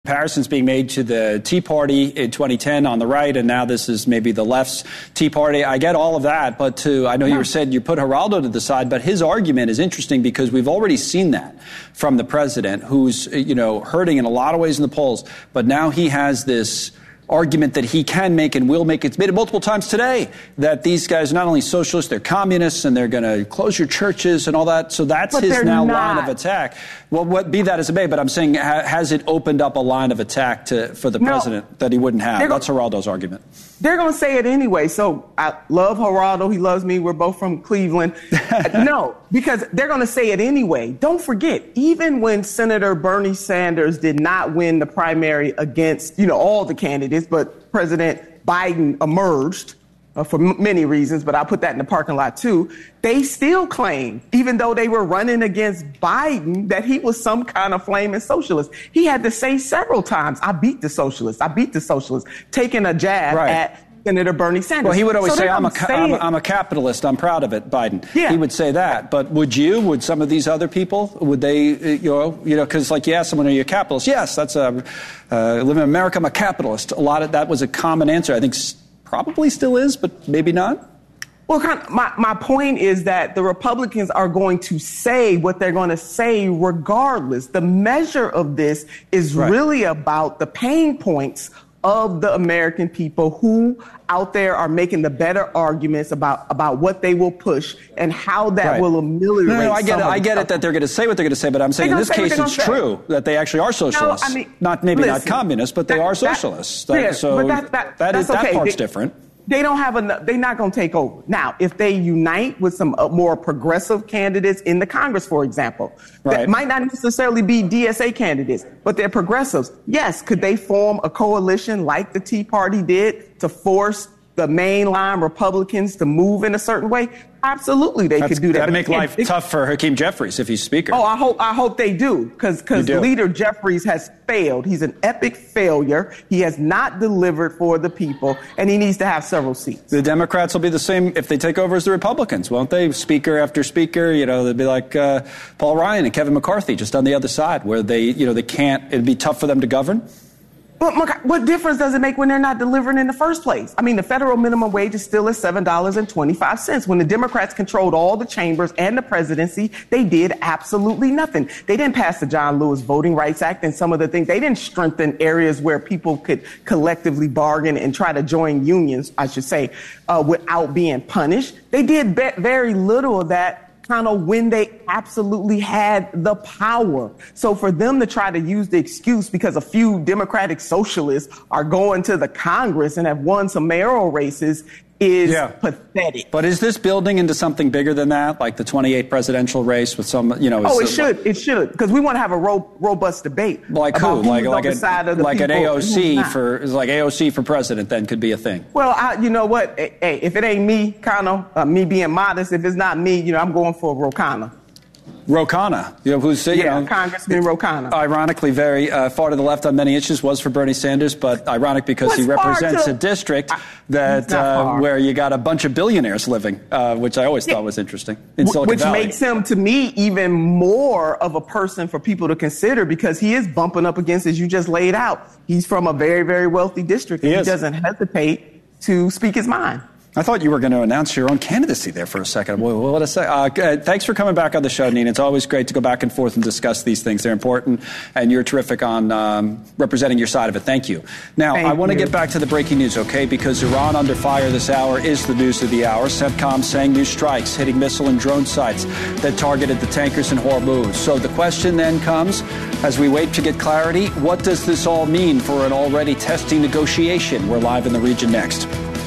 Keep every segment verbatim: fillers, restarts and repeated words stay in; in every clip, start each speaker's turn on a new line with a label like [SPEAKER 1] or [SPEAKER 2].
[SPEAKER 1] Comparisons being made to the Tea Party in twenty ten on the right, and now this is maybe the left's Tea Party. I get all of that, but to, I know you were said you put Geraldo to the side, but his argument is interesting because we've already seen that from the president, who's, you know, hurting in a lot of ways in the polls, but now he has this argument that he can make and will make. It's made it multiple times today that these guys are not only socialists, they're communists, and they're going to close your churches and all that. So that's
[SPEAKER 2] but
[SPEAKER 1] his now
[SPEAKER 2] not.
[SPEAKER 1] line of attack. Well, what, be that as it may, but I'm saying, ha, has it opened up a line of attack to, for the
[SPEAKER 2] no,
[SPEAKER 1] president that he wouldn't have? That's
[SPEAKER 2] go-
[SPEAKER 1] Geraldo's argument.
[SPEAKER 2] They're going to say it anyway. So I love Geraldo. He loves me. We're both from Cleveland. No, because they're going to say it anyway. Don't forget, even when Senator Bernie Sanders did not win the primary against, you know, all the candidates, but President Biden emerged uh, for m- many reasons, but I'll put that in the parking lot too. They still claim, even though they were running against Biden, that he was some kind of flaming socialist. He had to say several times, I beat the socialists, I beat the socialists, taking a jab right. at Senator Bernie Sanders.
[SPEAKER 1] Well, he would always
[SPEAKER 2] so
[SPEAKER 1] say, I'm a, I'm, I'm a capitalist. I'm proud of it, Biden.
[SPEAKER 2] Yeah.
[SPEAKER 1] He would say that. But would you, would some of these other people, would they, you know, you know, because like you ask someone, are you a capitalist? Yes, that's a, uh, live in America, I'm a capitalist. A lot of that was a common answer. I think s- probably still is, but maybe not.
[SPEAKER 2] Well, kind of, my, my point is that the Republicans are going to say what they're going to say regardless. The measure of this is right. really about the pain points of the American people who out there are making the better arguments about, about what they will push and how that
[SPEAKER 1] right.
[SPEAKER 2] will ameliorate.
[SPEAKER 1] No, no, I get it. I get
[SPEAKER 2] stuff.
[SPEAKER 1] it that they're going to say what they're going to say, but I'm saying in this case it's true that they actually are socialists.
[SPEAKER 2] No, I mean,
[SPEAKER 1] not maybe
[SPEAKER 2] listen,
[SPEAKER 1] not communists, but they
[SPEAKER 2] that,
[SPEAKER 1] are socialists.
[SPEAKER 2] That,
[SPEAKER 1] that,
[SPEAKER 2] yeah,
[SPEAKER 1] so
[SPEAKER 2] but that, that,
[SPEAKER 1] that, is,
[SPEAKER 2] okay.
[SPEAKER 1] that part's
[SPEAKER 2] they,
[SPEAKER 1] different.
[SPEAKER 2] They don't have enough. They're not going to take over. Now, if they unite with some uh, more progressive candidates in the Congress, for example,
[SPEAKER 1] right.
[SPEAKER 2] that might not necessarily be D S A candidates, but they're progressives. Yes, could they form a coalition like the Tea Party did to force the mainline Republicans to move in a certain way? Absolutely, they
[SPEAKER 1] That's,
[SPEAKER 2] could do that.
[SPEAKER 1] That'd make life
[SPEAKER 2] it,
[SPEAKER 1] tough for Hakeem Jeffries if he's Speaker.
[SPEAKER 2] Oh, I hope I hope they do, because because Leader Jeffries has failed. He's an epic failure. He has not delivered for the people, and he needs to have several seats.
[SPEAKER 1] The Democrats will be the same if they take over as the Republicans, won't they? Speaker after speaker, you know, they'll be like uh, Paul Ryan and Kevin McCarthy, just on the other side, where they, you know, they can't. It'd be tough for them to govern.
[SPEAKER 2] But what difference does it make when they're not delivering in the first place? I mean, the federal minimum wage is still at seven dollars and twenty-five cents. When the Democrats controlled all the chambers and the presidency, they did absolutely nothing. They didn't pass the John Lewis Voting Rights Act and some of the things. They didn't strengthen areas where people could collectively bargain and try to join unions, I should say, uh, without being punished. They did be- very little of that kind of when they absolutely had the power. So for them to try to use the excuse because a few Democratic socialists are going to the Congress and have won some mayoral races is yeah. pathetic.
[SPEAKER 1] But is this building into something bigger than that, like the twenty-eight presidential race with some, you know?
[SPEAKER 2] Oh, it should. Like, it should. Because we want to have a ro- robust debate.
[SPEAKER 1] Like who? Like, like, a, like an A O C for, like A O C for president then could be a thing.
[SPEAKER 2] Well, I, you know what? Hey, if it ain't me, kind of, uh, me being modest, if it's not me, you know, I'm going for Ro Khanna.
[SPEAKER 1] Ro Khanna, you know, who's, you
[SPEAKER 2] yeah,
[SPEAKER 1] know,
[SPEAKER 2] Congressman Ro Khanna.
[SPEAKER 1] Ironically, very uh, far to the left on many issues, was for Bernie Sanders, but ironic because
[SPEAKER 2] What's
[SPEAKER 1] he represents
[SPEAKER 2] to,
[SPEAKER 1] a district that uh, where you got a bunch of billionaires living, uh, which I always yeah. thought was interesting in Silicon
[SPEAKER 2] which
[SPEAKER 1] Valley.
[SPEAKER 2] Which makes him, to me, even more of a person for people to consider because he is bumping up against, as you just laid out, he's from a very, very wealthy district.
[SPEAKER 1] He,
[SPEAKER 2] and
[SPEAKER 1] is.
[SPEAKER 2] he doesn't hesitate to speak his mind.
[SPEAKER 1] I thought you were going to announce your own candidacy there for a second. Well, what a say. Uh, thanks for coming back on the show, Nina. It's always great to go back and forth and discuss these things. They're important, and you're terrific on um, representing your side of it. Thank you. Now, Thank I want to get back to the breaking news, okay, because Iran under fire this hour is the news of the hour. CENTCOM saying new strikes hitting missile and drone sites that targeted the tankers in Hormuz. So the question then comes, as we wait to get clarity, what does this all mean for an already testy negotiation? We're live in the region next.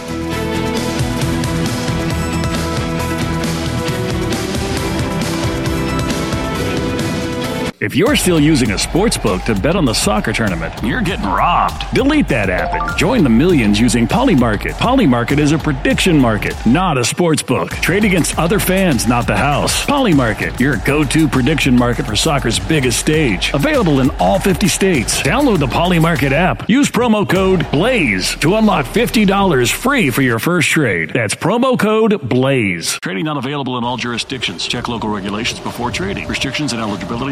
[SPEAKER 3] If you're still using a sportsbook to bet on the soccer tournament, you're getting robbed. Delete that app and join the millions using Polymarket. Polymarket is a prediction market, not a sportsbook. Trade against other fans, not the house. Polymarket, your go-to prediction market for soccer's biggest stage. Available in all fifty states. Download the Polymarket app. Use promo code BLAZE to unlock fifty dollars free for your first trade. That's promo code BLAZE. Trading not available in all jurisdictions. Check local regulations before trading. Restrictions and eligibility apply.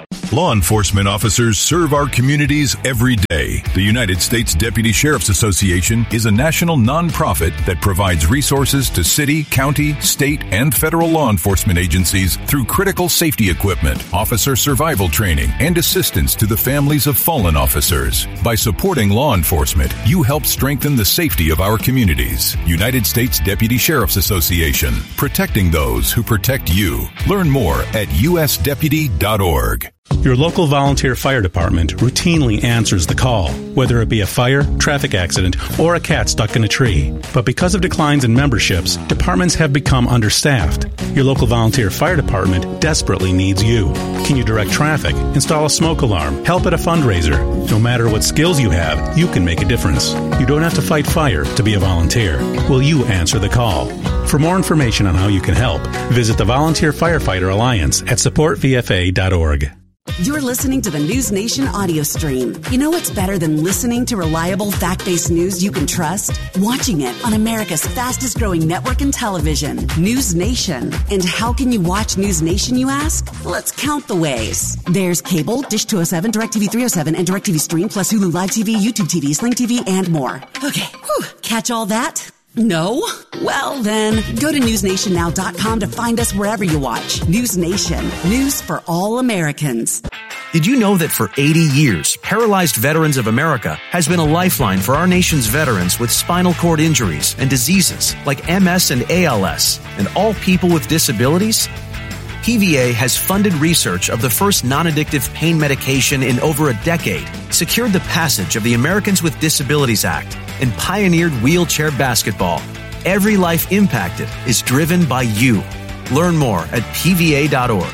[SPEAKER 4] Law enforcement officers serve our communities every day. The United States Deputy Sheriff's Association is a national nonprofit that provides resources to city, county, state, and federal law enforcement agencies through critical safety equipment, officer survival training, and assistance to the families of fallen officers. By supporting law enforcement, you help strengthen the safety of our communities. United States Deputy Sheriff's Association, protecting those who protect you. Learn more at u s deputy dot org.
[SPEAKER 5] Your local volunteer fire department routinely answers the call, whether it be a fire, traffic accident, or a cat stuck in a tree. But because of declines in memberships, departments have become understaffed. Your local volunteer fire department desperately needs you. Can you direct traffic, install a smoke alarm, help at a fundraiser? No matter what skills you have, you can make a difference. You don't have to fight fire to be a volunteer. Will you answer the call? For more information on how you can help, visit the Volunteer Firefighter Alliance at support v f a dot org.
[SPEAKER 6] You're listening to the News Nation audio stream. You know what's better than listening to reliable, fact-based news you can trust? Watching it on America's fastest-growing network in television, News Nation. And how can you watch News Nation, you ask? Let's count the ways. There's cable, Dish two oh seven, DirecTV three oh seven, and DirecTV Stream, plus Hulu Live T V, YouTube T V, Sling T V, and more. Okay, whew. Catch all that? No? Well, then, go to news nation now dot com to find us wherever you watch. News Nation. News for all Americans.
[SPEAKER 7] Did you know that for eighty years, Paralyzed Veterans of America has been a lifeline for our nation's veterans with spinal cord injuries and diseases like M S and A L S, and all people with disabilities? P V A has funded research of the first non-addictive pain medication in over a decade, secured the passage of the Americans with Disabilities Act, and pioneered wheelchair basketball. Every life impacted is driven by you. Learn more at p v a dot org.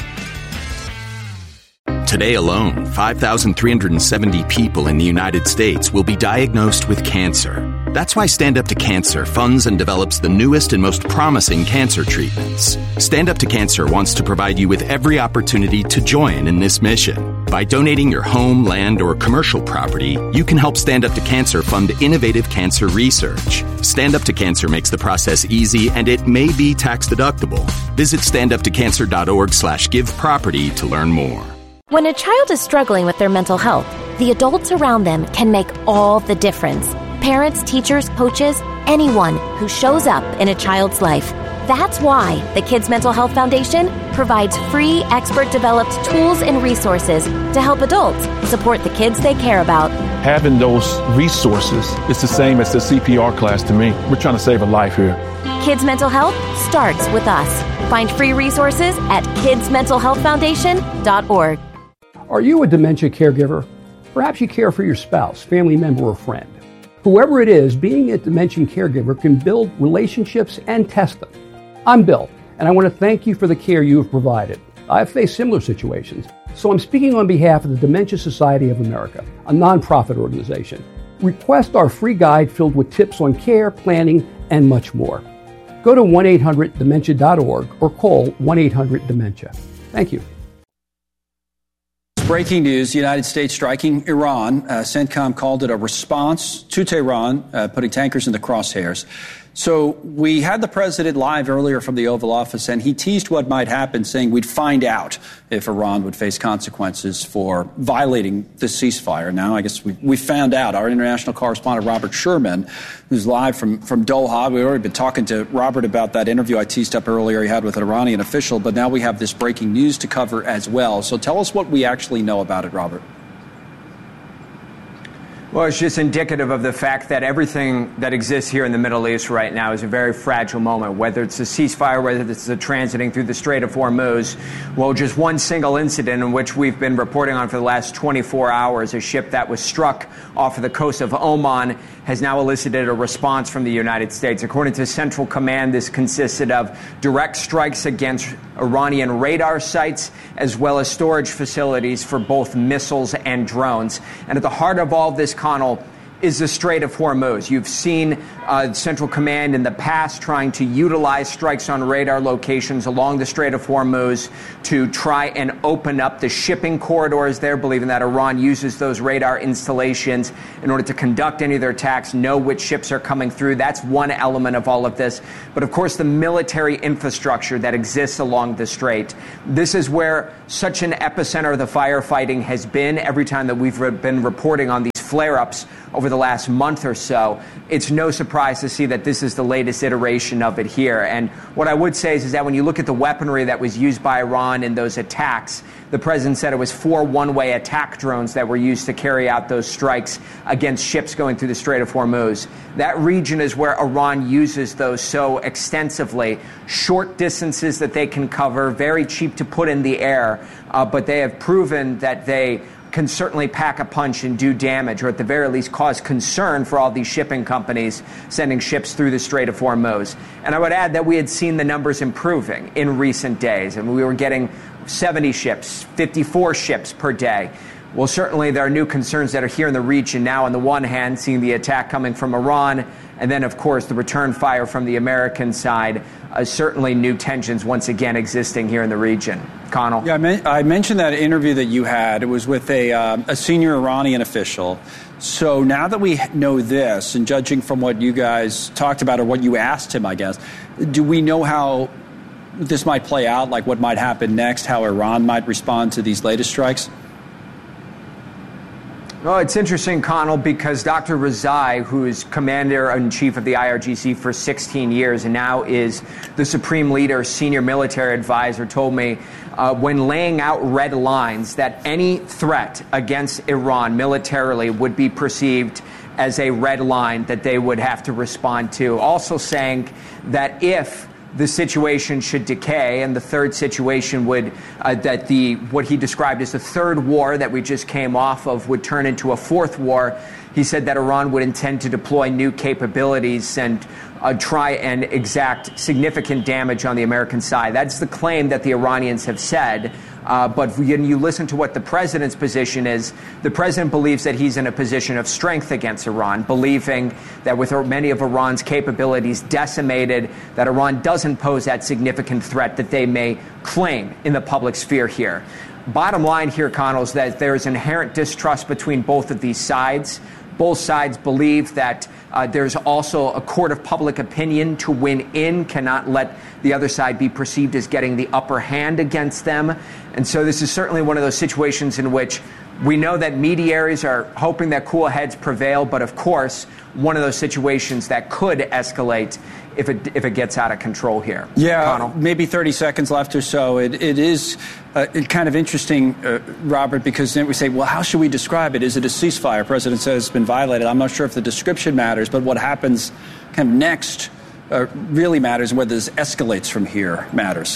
[SPEAKER 8] Today alone, five thousand three hundred seventy people in the United States will be diagnosed with cancer. That's why Stand Up to Cancer funds and develops the newest and most promising cancer treatments. Stand Up to Cancer wants to provide you with every opportunity to join in this mission. By donating your home, land, or commercial property, you can help Stand Up to Cancer fund innovative cancer research. Stand Up to Cancer makes the process easy, and it may be tax deductible. Visit stand up to cancer dot org slash give property to learn more.
[SPEAKER 9] When a child is struggling with their mental health, the adults around them can make all the difference. Parents, teachers, coaches, anyone who shows up in a child's life. That's why the Kids Mental Health Foundation provides free, expert-developed tools and resources to help adults support the kids they care about.
[SPEAKER 10] Having those resources is the same as the C P R class to me. We're trying to save a life here.
[SPEAKER 9] Kids Mental Health starts with us. Find free resources at kids mental health foundation dot org.
[SPEAKER 11] Are you a dementia caregiver? Perhaps you care for your spouse, family member, or friend. Whoever it is, being a dementia caregiver can build relationships and test them. I'm Bill, and I want to thank you for the care you have provided. I've faced similar situations, so I'm speaking on behalf of the Dementia Society of America, a nonprofit organization. Request our free guide filled with tips on care, planning, and much more. Go to one eight hundred dementia dot org or call one eight hundred dementia. Thank you.
[SPEAKER 1] Breaking news, the United States striking Iran. Uh, CENTCOM called it a response to Tehran, uh, putting tankers in the crosshairs. So we had the president live earlier from the Oval Office, and he teased what might happen, saying we'd find out if Iran would face consequences for violating the ceasefire. Now, I guess we, we found out. Our international correspondent, Robert Sherman, who's live from, from Doha. We've already been talking to Robert about that interview I teased up earlier he had with an Iranian official, but now we have this breaking news to cover as well. So tell us what we actually know about it, Robert.
[SPEAKER 12] Well, it's just indicative of the fact that everything that exists here in the Middle East right now is a very fragile moment, whether it's a ceasefire, whether it's a transiting through the Strait of Hormuz. Well, just one single incident in which we've been reporting on for the last twenty-four hours, a ship that was struck off of the coast of Oman, has now elicited a response from the United States. According to Central Command, this consisted of direct strikes against Iranian radar sites, as well as storage facilities for both missiles and drones. And at the heart of all of this, Connell, is the Strait of Hormuz. You've seen uh, Central Command in the past trying to utilize strikes on radar locations along the Strait of Hormuz to try and open up the shipping corridors there, believing that Iran uses those radar installations in order to conduct any of their attacks, know which ships are coming through. That's one element of all of this. But of course, the military infrastructure that exists along the strait. This is where such an epicenter of the firefighting has been every time that we've been reporting on these flare-ups over the last month or so. It's no surprise to see that this is the latest iteration of it here. And what I would say is, is that when you look at the weaponry that was used by Iran in those attacks, the president said it was four one-way attack drones that were used to carry out those strikes against ships going through the Strait of Hormuz. That region is where Iran uses those so extensively. Short distances that they can cover, very cheap to put in the air, uh, but they have proven that they can certainly pack a punch and do damage, or at the very least cause concern for all these shipping companies sending ships through the Strait of Hormuz. And I would add that we had seen the numbers improving in recent days. I mean, we were getting seventy ships, fifty-four ships per day. Well, certainly there are new concerns that are here in the region now. On the one hand, seeing the attack coming from Iran, and then, of course, the return fire from the American side. Uh, certainly new tensions once again existing here in the region. Connell?
[SPEAKER 1] Yeah, I, men- I mentioned that interview that you had. It was with a, uh, a senior Iranian official. So now that we know this, and judging from what you guys talked about or what you asked him, I guess, do we know how this might play out, like what might happen next, how Iran might respond to these latest strikes?
[SPEAKER 12] Well, it's interesting, Connell, because Doctor Rezai, who is commander-in-chief of the I R G C for sixteen years and now is the supreme leader, senior military advisor, told me uh, when laying out red lines that any threat against Iran militarily would be perceived as a red line that they would have to respond to. Also saying that if the situation should decay, and the third situation would, uh, that the, what he described as the third war that we just came off of would turn into a fourth war. He said that Iran would intend to deploy new capabilities and uh, try and exact significant damage on the American side. That's the claim that the Iranians have said. Uh, but when you listen to what the president's position is, the president believes that he's in a position of strength against Iran, believing that with many of Iran's capabilities decimated, that Iran doesn't pose that significant threat that they may claim in the public sphere here. Bottom line here, Connell, is that there is inherent distrust between both of these sides. Both sides believe that uh, there's also a court of public opinion to win in, cannot let the other side be perceived as getting the upper hand against them. And so this is certainly one of those situations in which we know that mediaries are hoping that cool heads prevail, but of course, one of those situations that could escalate if it if it gets out of control here.
[SPEAKER 1] Yeah,
[SPEAKER 12] Connell?
[SPEAKER 1] Maybe thirty seconds left or so. It, it is uh, kind of interesting, uh, Robert, because then we say, well, how should we describe it? Is it a ceasefire? President says it's been violated. I'm not sure if the description matters, but what happens kind of next uh, really matters, and whether this escalates from here matters.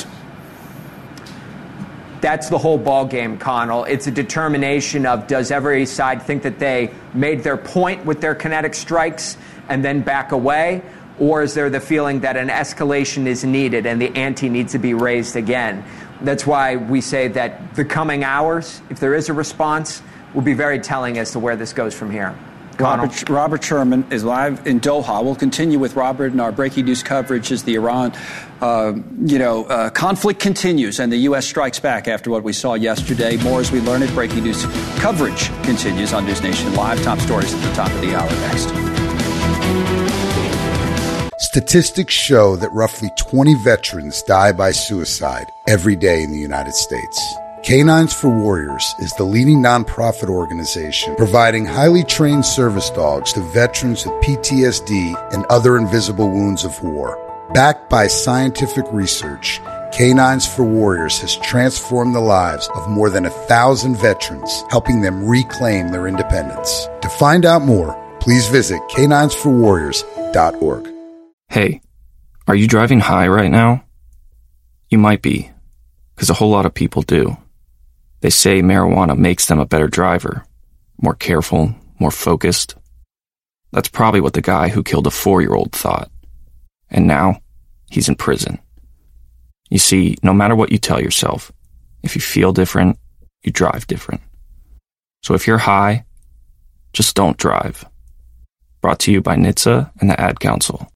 [SPEAKER 12] That's the whole ball game, Connell. It's a determination of, does every side think that they made their point with their kinetic strikes and then back away? Or is there the feeling that an escalation is needed and the ante needs to be raised again? That's why we say that the coming hours, if there is a response, will be very telling as to where this goes from here.
[SPEAKER 1] Robert, Robert Sherman is live in Doha. We'll continue with Robert in our breaking news coverage as the Iran, uh, you know, uh, conflict continues and the U S strikes back after what we saw yesterday. More as we learn it. Breaking news coverage continues on News Nation Live. Top stories at the top of the hour next.
[SPEAKER 13] Statistics show that roughly twenty veterans die by suicide every day in the United States. Canines for Warriors is the leading nonprofit organization providing highly trained service dogs to veterans with P T S D and other invisible wounds of war. Backed by scientific research, Canines for Warriors has transformed the lives of more than a thousand veterans, helping them reclaim their independence. To find out more, please visit canines for warriors dot org.
[SPEAKER 14] Hey, are you driving high right now? You might be, because a whole lot of people do. They say marijuana makes them a better driver, more careful, more focused. That's probably what the guy who killed a four-year-old thought. And now, he's in prison. You see, no matter what you tell yourself, if you feel different, you drive different. So if you're high, just don't drive. Brought to you by N H T S A and the Ad Council.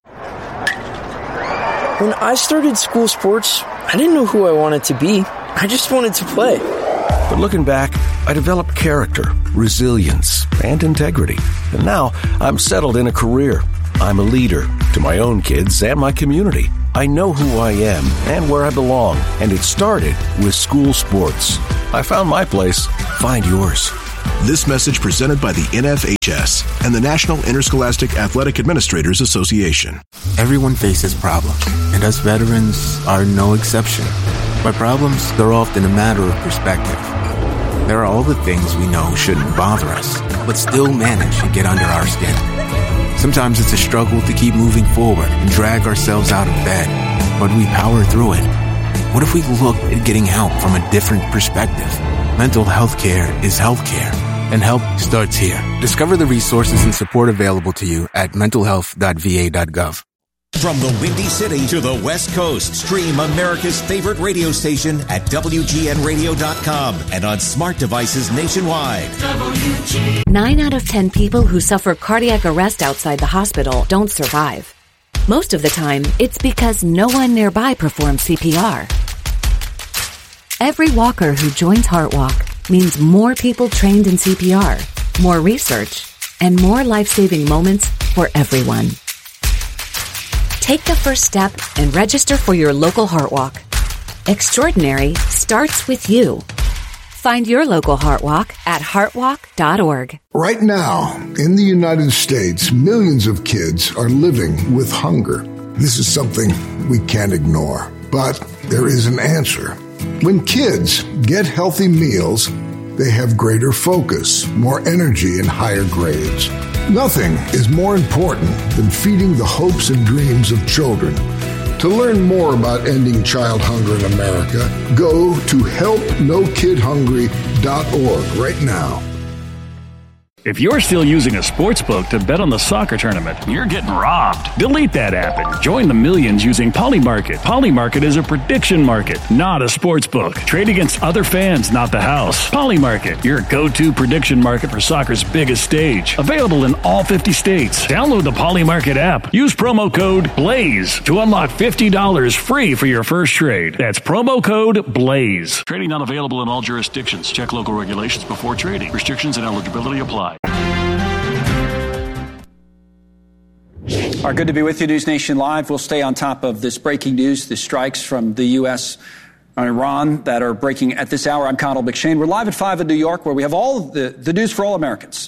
[SPEAKER 15] When I started school sports, I didn't know who I wanted to be. I just wanted to play.
[SPEAKER 16] But looking back, I developed character, resilience, and integrity. And now I'm settled in a career. I'm a leader to my own kids and my community. I know who I am and where I belong, and it started with school sports. I found my place. Find yours.
[SPEAKER 17] This message presented by the N F H S and the National Interscholastic Athletic Administrators Association.
[SPEAKER 18] Everyone faces problems, and us veterans are no exception. By problems, they're often a matter of perspective. There are all the things we know shouldn't bother us, but still manage to get under our skin. Sometimes it's a struggle to keep moving forward and drag ourselves out of bed, but we power through it. What if we looked at getting help from a different perspective? Mental health care is health care, and help starts here. Discover the resources and support available to you at mental health dot v a dot gov.
[SPEAKER 19] From the Windy City to the West Coast, stream America's favorite radio station at W G N radio dot com and on smart devices nationwide.
[SPEAKER 20] Nine out of ten people who suffer cardiac arrest outside the hospital don't survive. Most of the time, it's because no one nearby performs C P R. Every walker who joins HeartWalk means more people trained in C P R, more research, and more life-saving moments for everyone. Take the first step and register for your local HeartWalk. Extraordinary starts with you. Find your local HeartWalk at heart walk dot org.
[SPEAKER 21] Right now, in the United States, millions of kids are living with hunger. This is something we can't ignore, but there is an answer. When kids get healthy meals, they have greater focus, more energy, and higher grades. Nothing is more important than feeding the hopes and dreams of children. To learn more about ending child hunger in America, go to help no kid hungry dot org right now.
[SPEAKER 3] If you're still using a sports book to bet on the soccer tournament, you're getting robbed. Delete that app and join the millions using Polymarket. Polymarket is a prediction market, not a sports book. Trade against other fans, not the house. Polymarket, your go-to prediction market for soccer's biggest stage. Available in all fifty states. Download the Polymarket app. Use promo code BLAZE to unlock fifty dollars free for your first trade. That's promo code BLAZE. Trading not available in all jurisdictions. Check local regulations before trading. Restrictions and eligibility apply.
[SPEAKER 1] All right, good to be with you, News Nation Live. We'll stay on top of this breaking news, the strikes from the U S on Iran that are breaking at this hour. I'm Connell McShane. We're live at five in New York, where we have all of the, the news for all Americans.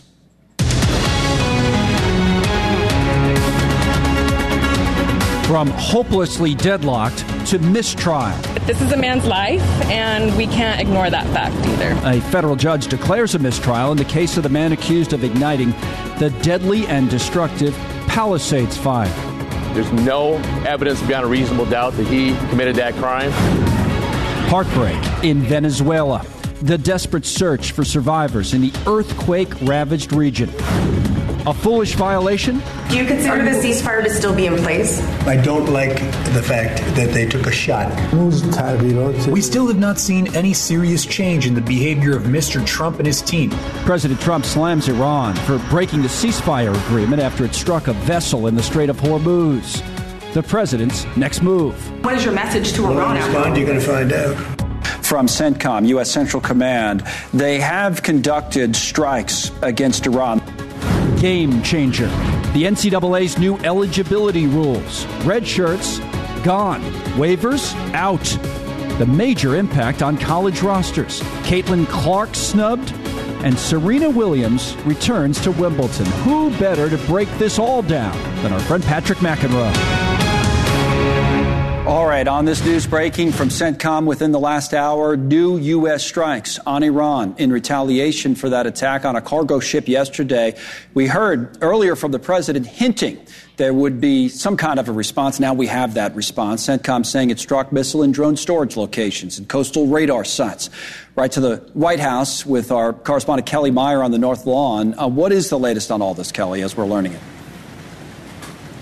[SPEAKER 22] From hopelessly deadlocked to mistrial.
[SPEAKER 23] This is a man's life, and we can't ignore that fact either.
[SPEAKER 22] A federal judge declares a mistrial in the case of the man accused of igniting the deadly and destructive Palisades fire.
[SPEAKER 24] There's no evidence beyond a reasonable doubt that he committed that crime.
[SPEAKER 22] Heartbreak in Venezuela. The desperate search for survivors in the earthquake-ravaged region. A foolish violation?
[SPEAKER 25] Do you consider the ceasefire to still be in place?
[SPEAKER 26] I don't like the fact that they took a shot.
[SPEAKER 27] We still have not seen any serious change in the behavior of Mister Trump and his team.
[SPEAKER 22] President Trump slams Iran for breaking the ceasefire agreement after it struck a vessel in the Strait of Hormuz. The president's next move.
[SPEAKER 25] What is your message to Iran?
[SPEAKER 26] Respond, you're going to find out.
[SPEAKER 1] From CENTCOM, U S Central Command, they have conducted strikes against Iran.
[SPEAKER 22] Game changer. The N C double A's new eligibility rules. Red shirts, gone. Waivers, out. The major impact on college rosters. Caitlin Clark snubbed, and Serena Williams returns to Wimbledon. Who better to break this all down than our friend Patrick McEnroe?
[SPEAKER 1] All right, on this news breaking from CENTCOM within the last hour, new U S strikes on Iran in retaliation for that attack on a cargo ship yesterday. We heard earlier from the president hinting there would be some kind of a response. Now we have that response. CENTCOM saying it struck missile and drone storage locations and coastal radar sites. Right to the White House with our correspondent Kelly Meyer on the North Lawn. Uh, what is the latest on all this, Kelly, as we're learning it?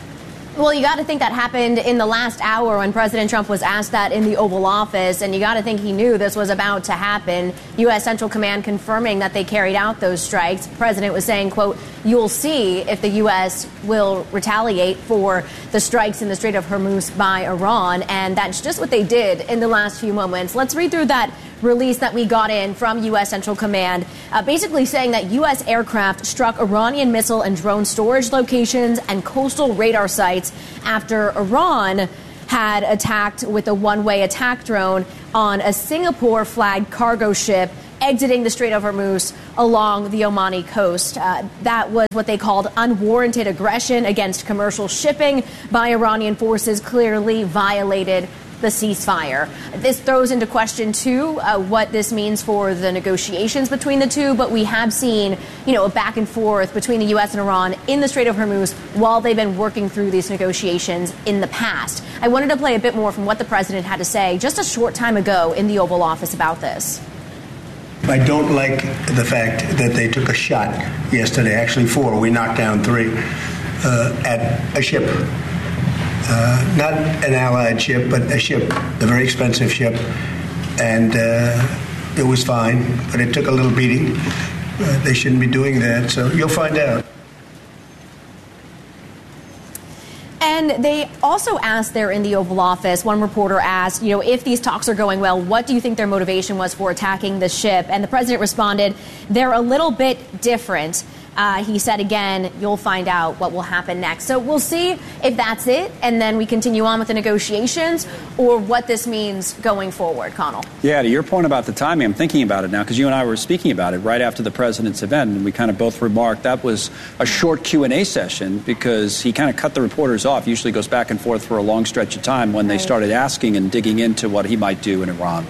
[SPEAKER 2] Well, you got to think that happened in the last hour when President Trump was asked that in the Oval Office, and you got to think he knew this was about to happen. U S. Central Command confirming that they carried out those strikes. The president was saying, quote, "You'll see if the U S will retaliate for the strikes in the Strait of Hormuz by Iran," and that's just what they did in the last few moments. Let's read through that release that we got in from U S. Central Command, uh, basically saying that U S aircraft struck Iranian missile and drone storage locations and coastal radar sites after Iran had attacked with a one-way attack drone on a Singapore-flagged cargo ship exiting the Strait of Hormuz along the Omani coast. Uh, that was what they called unwarranted aggression against commercial shipping by Iranian forces, clearly violated the ceasefire. This throws into question, too, uh, what this means for the negotiations between the two, but we have seen, you know, a back and forth between the U S and Iran in the Strait of Hormuz while they've been working through these negotiations in the past. I wanted to play a bit more from what the president had to say just a short time ago in the Oval Office about this.
[SPEAKER 26] I don't like the fact that they took a shot yesterday, actually four, we knocked down three, uh, at a ship. Uh, not an allied ship, but a ship, a very expensive ship, and uh, it was fine, but it took a little beating. Uh, they shouldn't be doing that, so you'll find out.
[SPEAKER 2] And they also asked there in the Oval Office, one reporter asked, you know, if these talks are going well, what do you think their motivation was for attacking the ship? And the president responded, they're a little bit different. Uh, he said, again, you'll find out what will happen next. So we'll see if that's it, and then we continue on with the negotiations, or what this means going forward, Connell.
[SPEAKER 1] Yeah, to your point about the timing, I'm thinking about it now, because you and I were speaking about it right after the president's event, and we kind of both remarked that was a short Q and A session because he kind of cut the reporters off. Usually goes back and forth for a long stretch of time when right. they started asking and digging into what he might do in Iran.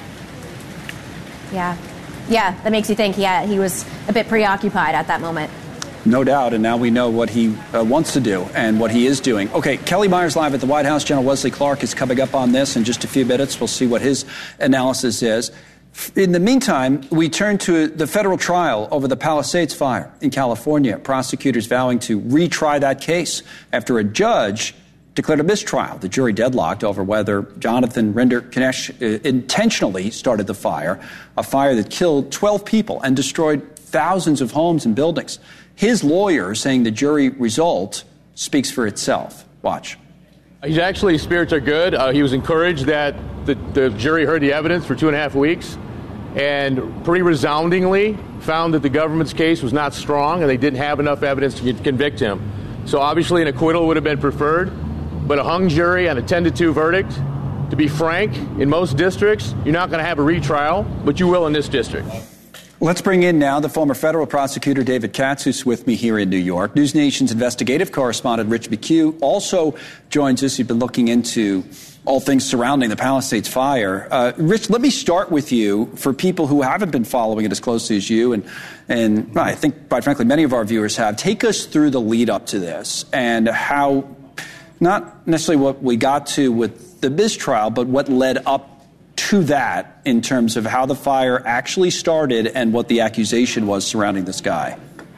[SPEAKER 2] Yeah. Yeah, that makes you think he, had, he was a bit preoccupied at that moment.
[SPEAKER 1] No doubt, and now we know what he uh, wants to do and what he is doing. Okay, Kelly Myers live at the White House. General Wesley Clark is coming up on this in just a few minutes. We'll see what his analysis is. In the meantime, we turn to the federal trial over the Palisades fire in California. Prosecutors vowing to retry that case after a judge declared a mistrial. The jury deadlocked over whether Jonathan Rinder-Kanesh uh, intentionally started the fire, a fire that killed twelve people and destroyed thousands of homes and buildings. His lawyer saying the jury result speaks for itself. Watch.
[SPEAKER 24] He's actually, spirits are good. Uh, he was encouraged that the, the jury heard the evidence for two and a half weeks and pretty resoundingly found that the government's case was not strong and they didn't have enough evidence to convict him. So obviously an acquittal would have been preferred. But a hung jury on a ten to two verdict, to be frank, in most districts, you're not going to have a retrial, but you will in this district.
[SPEAKER 1] Let's bring in now the former federal prosecutor David Katz, who's with me here in New York. News Nation's investigative correspondent Rich McHugh also joins us. He's been looking into all things surrounding the Palisades fire. Uh, Rich, let me start with you for people who haven't been following it as closely as you, and, and well, I think, quite frankly, many of our viewers have. Take us through the lead up to this and how, not necessarily what we got to with the mistrial, but what led up to that in terms of how the fire actually started and what the accusation was surrounding this guy.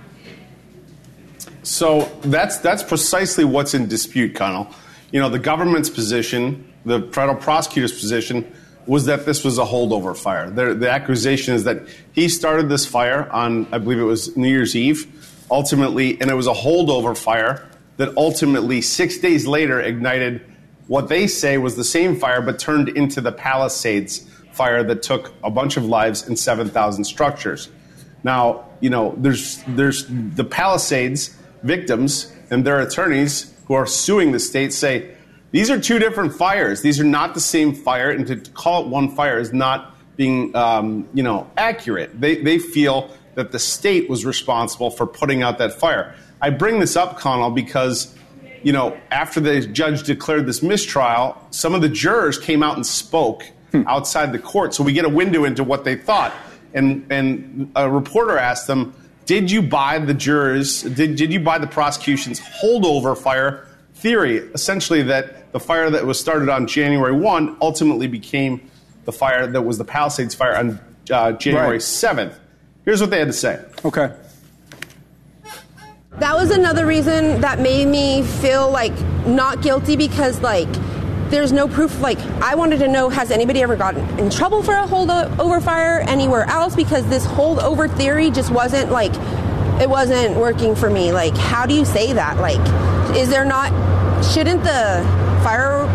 [SPEAKER 4] So that's that's precisely what's in dispute, Connell. You know, the government's position, the federal prosecutor's position, was that this was a holdover fire. The, the accusation is that he started this fire on, I believe it was New Year's Eve, ultimately, and it was a holdover fire that ultimately, six days later, ignited what they say was the same fire, but turned into the Palisades fire that took a bunch of lives and seven thousand structures. Now, you know, there's there's the Palisades victims and their attorneys who are suing the state say, these are two different fires. These are not the same fire, and to call it one fire is not being, um, you know, accurate. They they feel that the state was responsible for putting out that fire. I bring this up, Connell, because, you know, after the judge declared this mistrial, some of the jurors came out and spoke hmm. outside the court. So we get a window into what they thought. And and a reporter asked them, did you buy the jurors, did, did you buy the prosecution's holdover fire theory, essentially that the fire that was started on January first ultimately became the fire that was the Palisades fire on uh, January seventh? Here's what they had to say.
[SPEAKER 1] Okay.
[SPEAKER 5] that was another reason that made me feel like not guilty, because like there's no proof. Like I wanted to know, has anybody ever gotten in trouble for a holdover fire anywhere else? Because this holdover theory just wasn't like, it wasn't working for me. Like, how do you say that? Like, is there not, shouldn't the firemen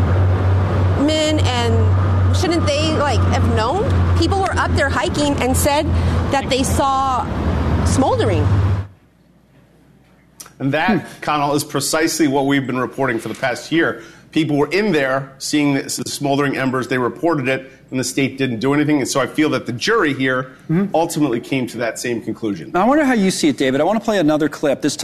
[SPEAKER 5] and shouldn't they like have known? People were up there hiking and said that they saw smoldering.
[SPEAKER 4] And that, Connell, is precisely what we've been reporting for the past year. People were in there seeing the smoldering embers. They reported it, and the state didn't do anything. And so I feel that the jury here mm-hmm. ultimately came to that same conclusion.
[SPEAKER 1] Now, I wonder how you see it, David. I want to play another clip. This